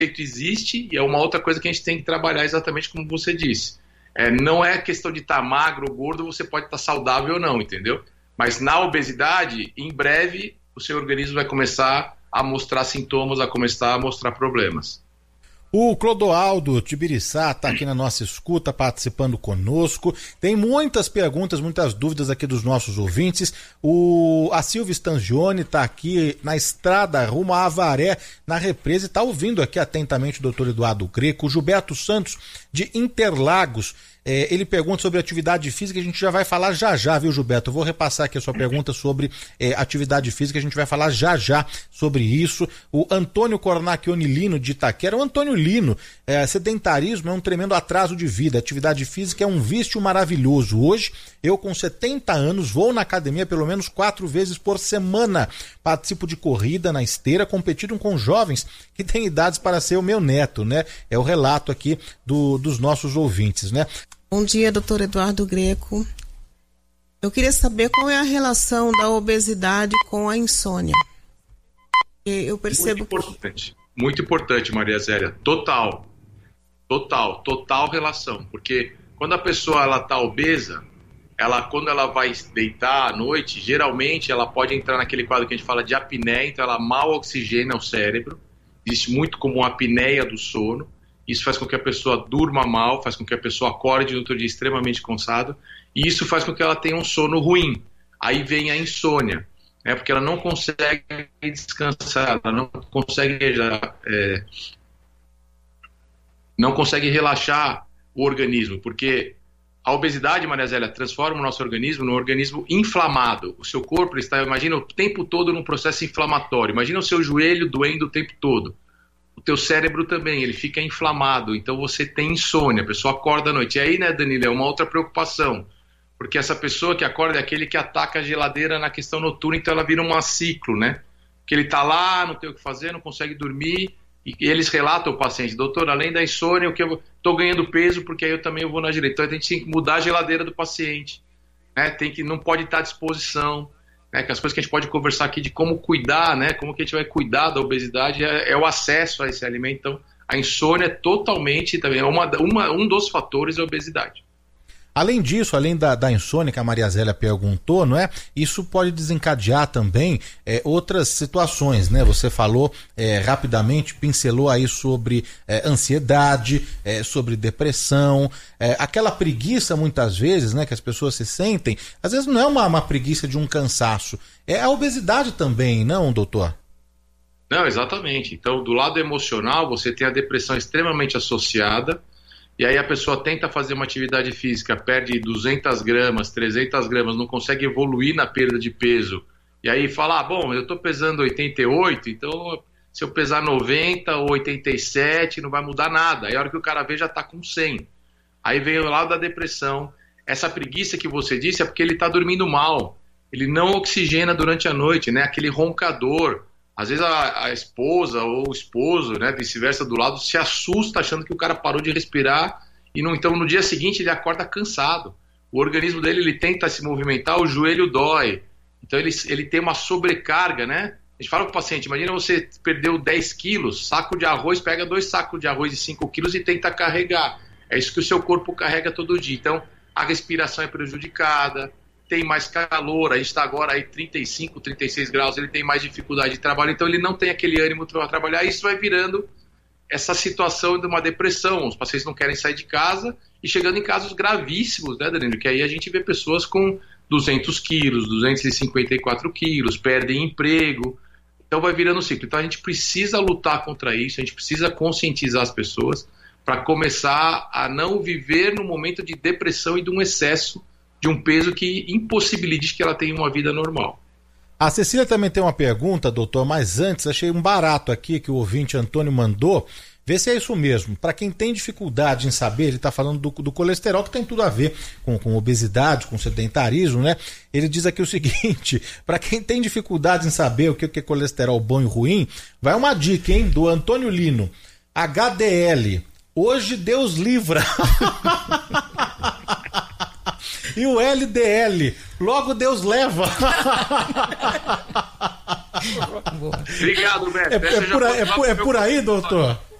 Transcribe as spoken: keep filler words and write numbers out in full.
existe e é uma outra coisa que a gente tem que trabalhar exatamente como você disse. É, não é questão de estar tá magro ou gordo, você pode estar tá saudável ou não, entendeu? Mas na obesidade, em breve, o seu organismo vai começar a mostrar sintomas, a começar a mostrar problemas. O Clodoaldo Tibiriçá está aqui na nossa escuta, participando conosco. Tem muitas perguntas, muitas dúvidas aqui dos nossos ouvintes. O, a Silvia Stangione está aqui na estrada rumo a Avaré, na Represa, e está ouvindo aqui atentamente o doutor Eduardo Greco. O Gilberto Santos, de Interlagos, É, ele pergunta sobre atividade física, a gente já vai falar já já, viu, Gilberto? Eu vou repassar aqui a sua pergunta sobre é, atividade física, a gente vai falar já já sobre isso. O Antônio Cornacchioni Lino, de Itaquera. O Antônio Lino, é, sedentarismo é um tremendo atraso de vida, atividade física é um vício maravilhoso. Hoje, eu com setenta anos, vou na academia pelo menos quatro vezes por semana. Participo de corrida na esteira, competindo com jovens que têm idades para ser o meu neto, né? É o relato aqui do, dos nossos ouvintes, né? Bom dia, doutor Eduardo Greco. Eu queria saber qual é a relação da obesidade com a insônia. Eu percebo... Muito importante, muito importante, Maria Zélia. Total, total, total relação. Porque quando a pessoa ela está obesa, ela, quando ela vai deitar à noite, geralmente ela pode entrar naquele quadro que a gente fala de apneia, então ela mal oxigena o cérebro. Existe muito como a apneia do sono. Isso faz com que a pessoa durma mal, faz com que a pessoa acorde no outro dia extremamente cansado, e isso faz com que ela tenha um sono ruim. Aí vem a insônia, né, porque ela não consegue descansar, ela não consegue, é, não consegue relaxar o organismo, porque a obesidade, Maria Zélia, transforma o nosso organismo num organismo inflamado. O seu corpo está, imagina, o tempo todo num processo inflamatório. Imagina o seu joelho doendo o tempo todo. O teu cérebro também, ele fica inflamado, então você tem insônia, a pessoa acorda à noite. E aí, né, Danilo, é uma outra preocupação, porque essa pessoa que acorda é aquele que ataca a geladeira na questão noturna, então ela vira um ciclo, né? Que ele tá lá, não tem o que fazer, não consegue dormir, e eles relatam ao paciente, doutor, além da insônia, o que eu tô ganhando peso, porque aí eu também eu vou na direita. Então a gente tem que mudar a geladeira do paciente, né? Tem que, não pode estar à disposição. Né, que as coisas que a gente pode conversar aqui de como cuidar, né, como que a gente vai cuidar da obesidade é, é o acesso a esse alimento. Então, a insônia é totalmente também, uma, uma, um dos fatores é a obesidade. Além disso, além da, da insônia que a Maria Zélia perguntou, não é? Isso pode desencadear também é, outras situações, né? Você falou é, rapidamente, pincelou aí sobre é, ansiedade, é, sobre depressão, é, aquela preguiça muitas vezes, né? Que as pessoas se sentem, às vezes não é uma, uma preguiça de um cansaço, é a obesidade também, não, doutor? Não, exatamente. Então, do lado emocional, você tem a depressão extremamente associada. E aí a pessoa tenta fazer uma atividade física, perde duzentas gramas, trezentas gramas, não consegue evoluir na perda de peso. E aí fala, ah, bom, eu estou pesando oitenta e oito, então se eu pesar noventa ou oitenta e sete não vai mudar nada. Aí a hora que o cara vê já está com cem. Aí vem o lado da depressão. Essa preguiça que você disse é porque ele está dormindo mal. Ele não oxigena durante a noite, né? Aquele roncador. Às vezes a, a esposa ou o esposo, né, vice-versa do lado, se assusta achando que o cara parou de respirar e não, então no dia seguinte ele acorda cansado. O organismo dele, ele tenta se movimentar, o joelho dói. Então ele, ele tem uma sobrecarga, né? A gente fala para o paciente, imagina você perdeu dez quilos, saco de arroz, pega dois sacos de arroz de cinco quilos e tenta carregar. É isso que o seu corpo carrega todo dia. Então a respiração é prejudicada, tem mais calor, a gente está agora aí trinta e cinco, trinta e seis graus, ele tem mais dificuldade de trabalho, então ele não tem aquele ânimo para trabalhar, e isso vai virando essa situação de uma depressão, os pacientes não querem sair de casa, e chegando em casos gravíssimos, né, Danilo, que aí a gente vê pessoas com duzentos quilos, duzentos e cinquenta e quatro quilos, perdem emprego, então vai virando um ciclo. Então a gente precisa lutar contra isso, a gente precisa conscientizar as pessoas para começar a não viver no momento de depressão e de um excesso de um peso que impossibilite que ela tenha uma vida normal. A Cecília também tem uma pergunta, doutor, mas antes achei um barato aqui que o ouvinte Antônio mandou. Vê se é isso mesmo. Para quem tem dificuldade em saber, ele está falando do, do colesterol, que tem tudo a ver com, com obesidade, com sedentarismo, né? Ele diz aqui o seguinte, para quem tem dificuldade em saber o que, o que é colesterol bom e ruim, vai uma dica, hein, do Antônio Lino. H D L, hoje Deus livra. E o L D L, logo Deus leva. Obrigado, Beto. É, é, por, é, por, é por aí, doutor?